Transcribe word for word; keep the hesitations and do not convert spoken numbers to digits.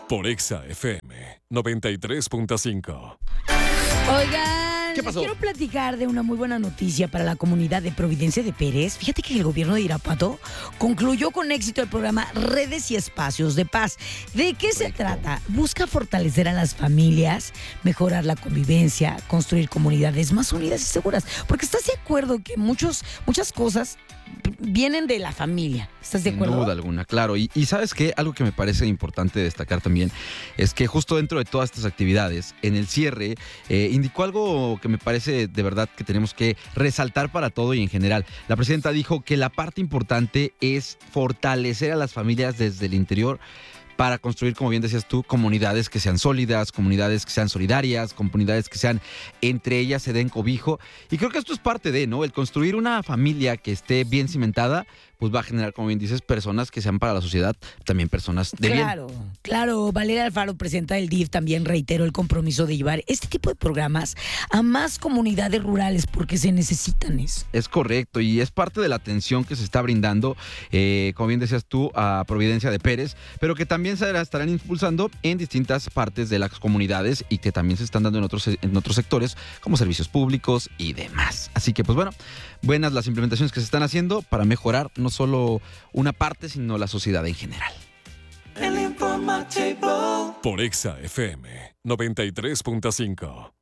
por Exa F M noventa y tres punto cinco. Oigan, ¿Qué pasó? quiero platicar de una muy buena noticia para la comunidad de Providencia de Pérez. Fíjate que el gobierno de Irapuato concluyó con éxito el programa Redes y Espacios de Paz. ¿De qué se trata? Busca fortalecer a las familias, mejorar la convivencia, construir comunidades más unidas y seguras. Porque estás de acuerdo que muchos, muchas cosas vienen de la familia. ¿Estás de acuerdo? Sin duda alguna, claro. Y, y ¿sabes qué? Algo que me parece importante destacar también es que justo dentro de todas estas actividades, en el cierre, eh, indicó algo que me parece de verdad que tenemos que resaltar para todo y en general. La presidenta dijo que la parte importante es fortalecer a las familias desde el interior para construir, como bien decías tú, comunidades que sean sólidas, comunidades que sean solidarias, comunidades que sean, entre ellas se den cobijo. Y creo que esto es parte de, ¿no? El construir una familia que esté bien cimentada, pues va a generar, como bien dices, personas que sean para la sociedad, también personas de bien. Claro, claro. Valeria Alfaro, presidenta del D I F, también reiteró el compromiso de llevar este tipo de programas a más comunidades rurales porque se necesitan eso. Es correcto, y es parte de la atención que se está brindando, eh, como bien decías tú, a Providencia de Pérez, pero que también se estarán impulsando en distintas partes de las comunidades y que también se están dando en otros, en otros sectores, como servicios públicos y demás. Así que, pues bueno, buenas las implementaciones que se están haciendo para mejorar no solo una parte, sino la sociedad en general. Por Exa F M noventa y tres punto cinco.